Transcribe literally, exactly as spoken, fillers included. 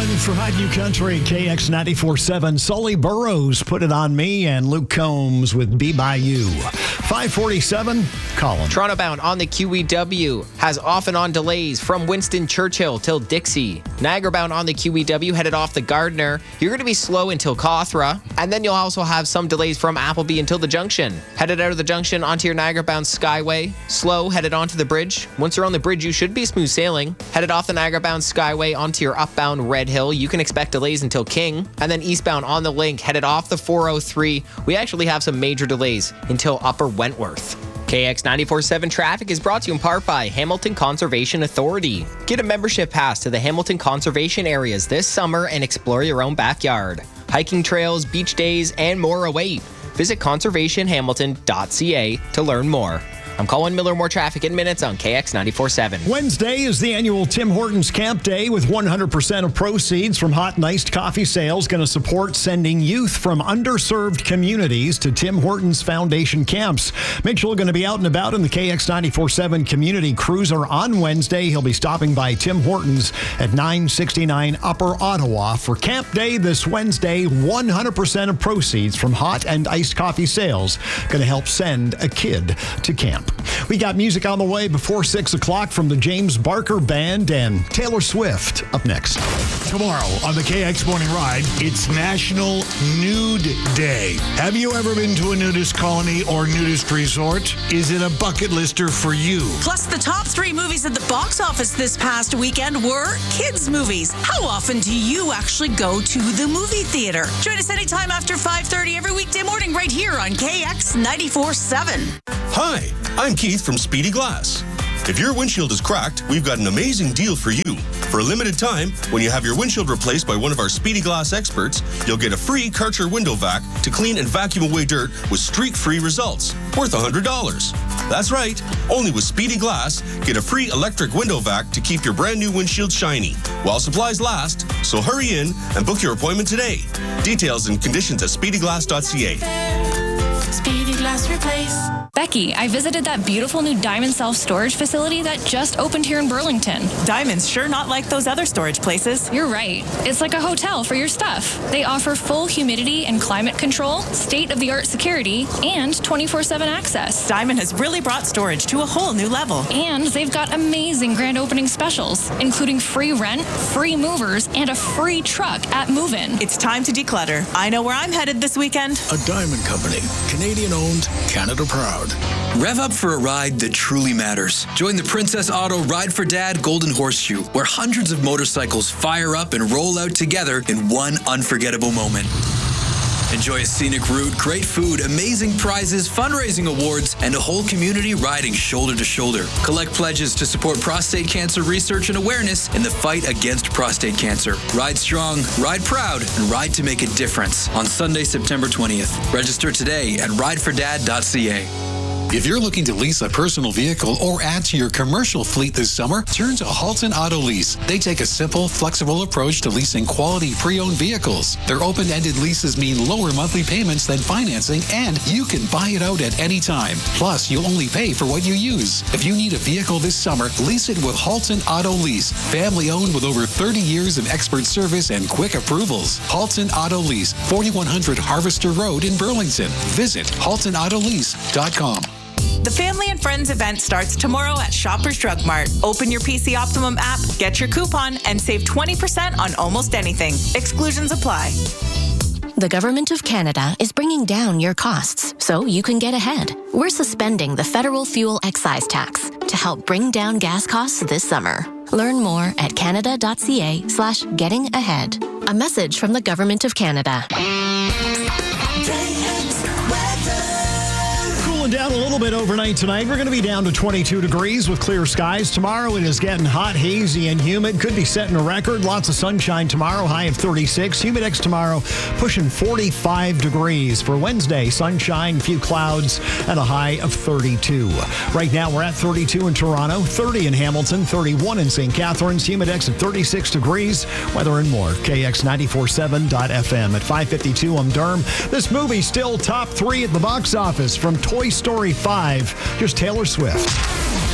one for Hot New Country, K X ninety-four point seven. Sully Burrows, Put It On Me, and Luke Combs with Be By You. five forty-seven, Colin. Toronto bound on the Q E W has off and on delays from Winston Churchill till Dixie. Niagara bound on the Q E W headed off the Gardiner. You're going to be slow until Cawthra. And then you'll also have some delays from Appleby until the Junction. Headed out of the Junction onto your Niagara bound Skyway. Slow, headed onto the bridge. Once you're on the bridge, you should be smooth sailing. Headed off the Niagara bound Skyway onto your upbound Red Hill. You can expect delays until King. And then eastbound on the Link, headed off the four oh three. We actually have some major delays until Upper Wentworth. K X ninety-four point seven traffic is brought to you in part by Hamilton Conservation Authority. Get a membership pass to the Hamilton Conservation areas this summer and explore your own backyard. Hiking trails, beach days, and more await. Visit conservation hamilton dot c a to learn more. I'm Colin Miller. More traffic in minutes on K X ninety-four point seven. Wednesday is the annual Tim Hortons Camp Day with one hundred percent of proceeds from hot and iced coffee sales going to support sending youth from underserved communities to Tim Hortons Foundation camps. Mitchell is going to be out and about in the K X ninety-four point seven Community Cruiser on Wednesday. He'll be stopping by Tim Hortons at nine sixty-nine Upper Ottawa for Camp Day this Wednesday. one hundred percent of proceeds from hot and iced coffee sales going to help send a kid to camp. We got music on the way before six o'clock from the James Barker Band and Taylor Swift up next. Tomorrow on the K X Morning Ride, it's National Nude Day. Have you ever been to a nudist colony or nudist resort? Is it a bucket lister for you? Plus, the top three movies at the box office this past weekend were kids' movies. How often do you actually go to the movie theater? Join us anytime after five thirty every weekday morning right here on K X ninety-four point seven. Hi, I'm Keith from Speedy Glass. If your windshield is cracked, we've got an amazing deal for you. For a limited time, when you have your windshield replaced by one of our Speedy Glass experts, you'll get a free Karcher window vac to clean and vacuum away dirt with streak-free results, worth one hundred dollars. That's right, only with Speedy Glass, get a free electric window vac to keep your brand new windshield shiny, while supplies last, so hurry in and book your appointment today. Details and conditions at speedy glass dot c a. Speedy Glass Replace. Becky, I visited that beautiful new Diamond self-storage facility that just opened here in Burlington. Diamond's sure not like those other storage places. You're right. It's like a hotel for your stuff. They offer full humidity and climate control, state-of-the-art security, and twenty-four seven access. Diamond has really brought storage to a whole new level. And they've got amazing grand opening specials, including free rent, free movers, and a free truck at move-in. It's time to declutter. I know where I'm headed this weekend. A Diamond Company. Canadian-owned, Canada proud. Rev up for a ride that truly matters. Join the Princess Auto Ride for Dad Golden Horseshoe, where hundreds of motorcycles fire up and roll out together in one unforgettable moment. Enjoy a scenic route, great food, amazing prizes, fundraising awards, and a whole community riding shoulder to shoulder. Collect pledges to support prostate cancer research and awareness in the fight against prostate cancer. Ride strong, ride proud, and ride to make a difference on Sunday, September twentieth. Register today at ride for dad dot c a. If you're looking to lease a personal vehicle or add to your commercial fleet this summer, turn to Halton Auto Lease. They take a simple, flexible approach to leasing quality pre-owned vehicles. Their open-ended leases mean lower monthly payments than financing, and you can buy it out at any time. Plus, you'll only pay for what you use. If you need a vehicle this summer, lease it with Halton Auto Lease. Family-owned with over thirty years of expert service and quick approvals. Halton Auto Lease, forty-one hundred Harvester Road in Burlington. Visit halton auto lease dot com. The Family and Friends event starts tomorrow at Shoppers Drug Mart. Open your P C Optimum app, get your coupon, and save twenty percent on almost anything. Exclusions apply. The Government of Canada is bringing down your costs so you can get ahead. We're suspending the federal fuel excise tax to help bring down gas costs this summer. Learn more at canada dot c a slash getting ahead. A message from the Government of Canada. Down a little bit overnight tonight. We're going to be down to twenty-two degrees with clear skies. Tomorrow it is getting hot, hazy, and humid. Could be setting a record. Lots of sunshine tomorrow, high of thirty-six. Humidex tomorrow pushing forty-five degrees. For Wednesday, sunshine, few clouds, and a high of thirty-two. Right now we're at thirty-two in Toronto, thirty in Hamilton, thirty-one in Saint Catharines. Humidex at thirty-six degrees. Weather and more. K X ninety-four point seven dot f m. At five fifty-two, I'm Derm. This movie still top three at the box office from Toy Story five. Here's Taylor Swift.